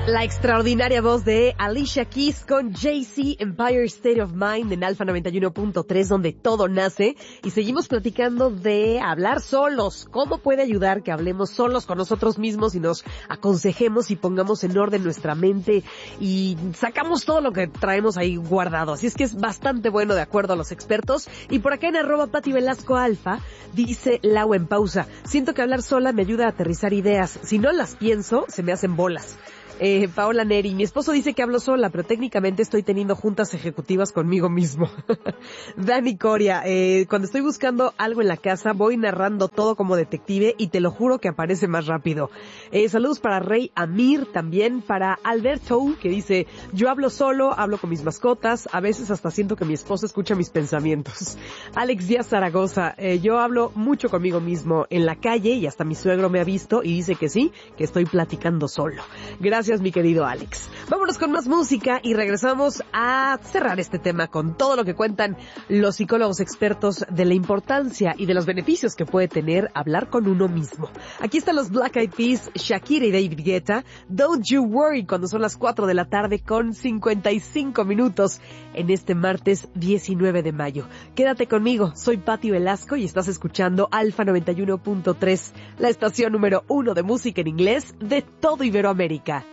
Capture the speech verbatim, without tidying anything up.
La extraordinaria voz de Alicia Keys con Jay-Z, Empire State of Mind en Alfa noventa y uno punto tres, donde todo nace. Y seguimos platicando de hablar solos. ¿Cómo puede ayudar que hablemos solos con nosotros mismos y nos aconsejemos y pongamos en orden nuestra mente y sacamos todo lo que traemos ahí guardado? Así es que es bastante bueno, de acuerdo a los expertos. Y por acá en arroba Pati Velasco Alfa dice Lau en pausa: siento que hablar sola me ayuda a aterrizar ideas. Si no las pienso, se me hacen bolas. Eh, Paola Neri: mi esposo dice que hablo sola, pero técnicamente estoy teniendo juntas ejecutivas conmigo mismo. Dani Coria: eh, cuando estoy buscando algo en la casa, voy narrando todo como detective y te lo juro que aparece más rápido. Eh, saludos para Rey Amir, también para Alberto, que dice: yo hablo solo, hablo con mis mascotas, a veces hasta siento que mi esposo escucha mis pensamientos. Alex Díaz Zaragoza: eh, yo hablo mucho conmigo mismo en la calle y hasta mi suegro me ha visto y dice que sí, que estoy platicando solo. Gracias, mi querido Alex. Vámonos con más música y regresamos a cerrar este tema con todo lo que cuentan los psicólogos expertos de la importancia y de los beneficios que puede tener hablar con uno mismo. Aquí están los Black Eyed Peas, Shakira y David Guetta, Don't You Worry, cuando son las cuatro de la tarde con cincuenta y cinco minutos en este martes diecinueve de mayo. Quédate conmigo, soy Pati Velasco y estás escuchando Alfa noventa y uno punto tres, la estación número uno de música en inglés de todo Iberoamérica.